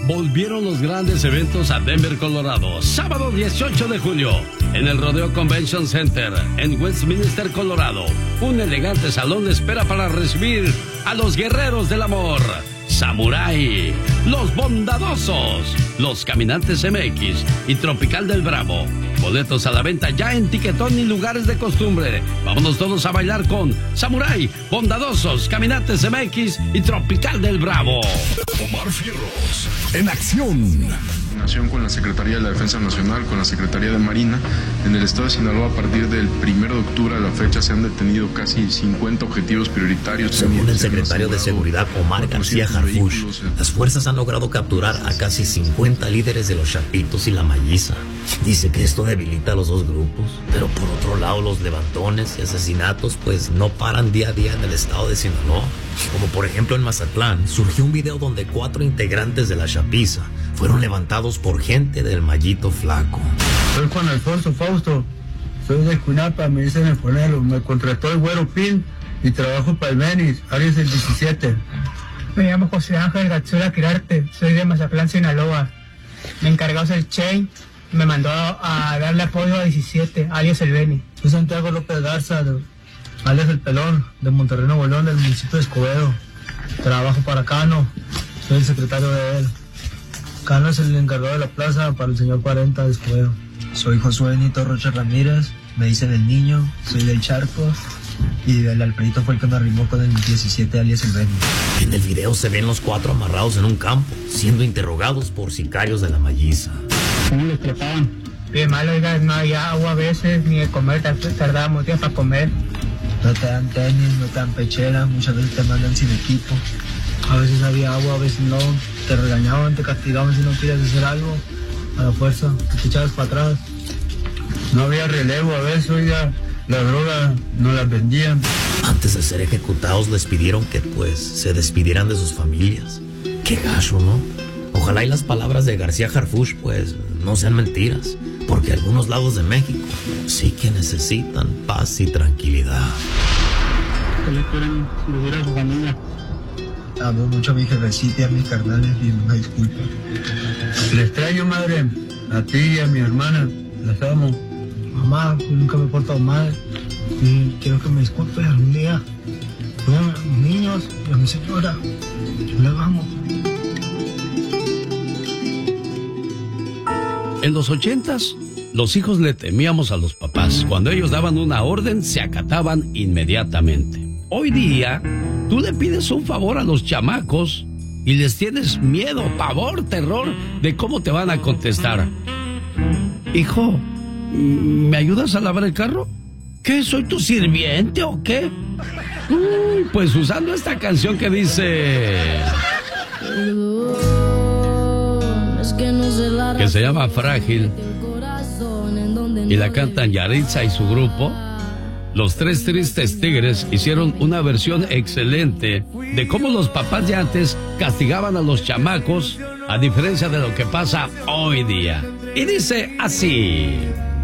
Volvieron los grandes eventos a Denver, Colorado. Sábado 18 de julio, en el Rodeo Convention Center, en Westminster, Colorado. Un elegante salón espera para recibir a los guerreros del amor. Samurai, Los Bondadosos, Los Caminantes MX y Tropical del Bravo. Boletos a la venta ya en Tiquetón y lugares de costumbre. Vámonos todos a bailar con Samurai, Bondadosos, Caminantes MX y Tropical del Bravo. Omar Fierros, en acción. Con la Secretaría de la Defensa Nacional, con la Secretaría de Marina, en el estado de Sinaloa a partir del 1 de octubre a la fecha se han detenido casi 50 objetivos prioritarios. Según el secretario de Seguridad Omar García Harfuch, las fuerzas han logrado capturar a casi 50 líderes de los Chapitos y la Malliza. Dice que esto debilita a los dos grupos, pero por otro lado los levantones y asesinatos pues no paran día a día en el estado de Sinaloa. Como por ejemplo en Mazatlán, surgió un video donde 4 integrantes de la Chapiza fueron levantados por gente del Mallito Flaco. Soy Juan Alfonso Fausto, soy de Cunapa, me dicen el Fonelo, me contrató el Güero Pin y trabajo para el Benis, Áreas del 17. Me llamo José Ángel Gatzura Quirarte, soy de Mazatlán, Sinaloa. Me encargó el Che, me mandó a darle apoyo a 17, alias el Beni. Soy Santiago López Garza, alias el Pelón, de Monterrey, Nuevo León, del municipio de Escobedo. Trabajo para Cano, soy el secretario de él. Cano es el encargado de la plaza para el señor 40 de Escobedo. Soy Josué Benito Rocha Ramírez, me dicen el Niño, soy del Charco y el Alfredito fue el que me arrimó con el 17 alias el Beni. En el video se ven los 4 amarrados en un campo, siendo interrogados por sicarios de la Malliza. ¿Cómo les trataban? Bien mal, oiga, no había agua a veces, ni de comer, tardábamos días para comer. No te dan tenis, no te dan pechera, muchas veces te mandan sin equipo. A veces había agua, a veces no. Te regañaban, te castigaban si no querías hacer algo. A la fuerza, te echabas para atrás. No había relevo, a veces, oiga, la droga no la vendían. Antes de ser ejecutados les pidieron que pues se despidieran de sus familias. Qué gacho, ¿no? Ojalá y las palabras de García Harfuch pues no sean mentiras, porque algunos lados de México sí que necesitan paz y tranquilidad. ¿Qué le quieren decir a su familia? Amo mucho a mi jefecita y a mis carnales y una disculpa. Le extraño, madre, a ti y a mi hermana, las amo. Mamá, nunca me he portado mal y quiero que me disculpes algún día. Cuídame a mis niños y a mi señora, yo las amo. En los 80s, los hijos le temíamos a los papás. Cuando ellos daban una orden, se acataban inmediatamente. Hoy día, tú le pides un favor a los chamacos y les tienes miedo, pavor, terror de cómo te van a contestar. Hijo, ¿me ayudas a lavar el carro? ¿Qué, soy tu sirviente o qué? Pues usando esta canción que dice... que se llama Frágil y la cantan Yaritza y su grupo. Los Tres Tristes Tigres hicieron una versión excelente de cómo los papás de antes castigaban a los chamacos, a diferencia de lo que pasa hoy día. Y dice así...